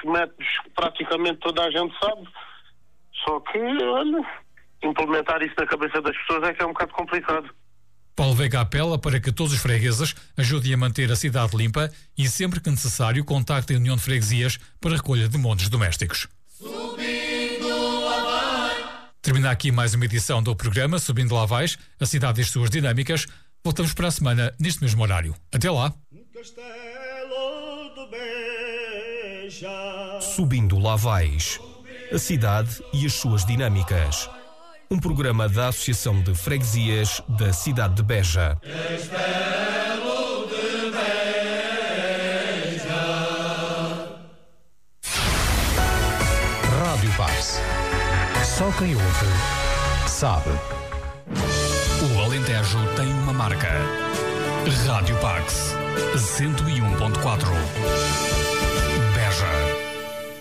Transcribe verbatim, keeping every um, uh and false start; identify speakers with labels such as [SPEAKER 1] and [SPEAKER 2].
[SPEAKER 1] métodos que praticamente toda a gente sabe, só que, olha, implementar isso na cabeça das pessoas é que é um bocado complicado.
[SPEAKER 2] Paulo Veiga apela para que todos os fregueses ajudem a manter a cidade limpa e, sempre que necessário, contactem a União de Freguesias para a recolha de montes domésticos.
[SPEAKER 3] Subindo lá vai.
[SPEAKER 2] Termina aqui mais uma edição do programa Subindo lá vais, a cidade e as suas dinâmicas. Voltamos para a semana, neste mesmo horário. Até lá.
[SPEAKER 3] Castelo de Beja.
[SPEAKER 4] Subindo lá vais, a cidade e as suas dinâmicas. Um programa da Associação de Freguesias da cidade de Beja.
[SPEAKER 3] Castelo de Beja.
[SPEAKER 5] Rádio Pax. Só quem ouve sabe.
[SPEAKER 2] O Alentejo tem uma marca. Rádio Pax cento e um ponto quatro. Beja.